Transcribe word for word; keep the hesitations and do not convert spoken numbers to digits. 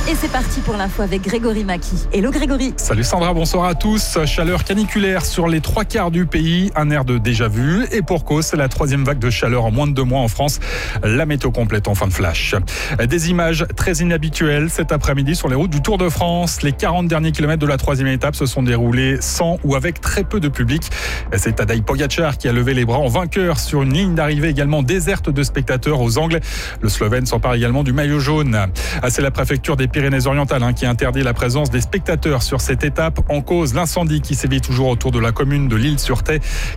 Et c'est parti pour l'info avec Grégory Maki. Hello Grégory. Salut Sandra, bonsoir à tous. Chaleur caniculaire sur les trois quarts du pays, un air de déjà-vu. Et pour cause, c'est la troisième vague de chaleur en moins de deux mois en France. La météo complète en fin de flash. Des images très inhabituelles cet après-midi sur les routes du Tour de France. Les quarante derniers kilomètres de la troisième étape se sont déroulés sans ou avec très peu de public. C'est Tadej Pogačar qui a levé les bras en vainqueur sur une ligne d'arrivée également déserte de spectateurs aux angles. Le Slovène s'empare également du maillot jaune. C'est la préfecture des Pyrénées-Orientales hein, qui interdit la présence des spectateurs sur cette étape. En cause, l'incendie qui sévit toujours autour de la commune de l'Isle-sur-Theix.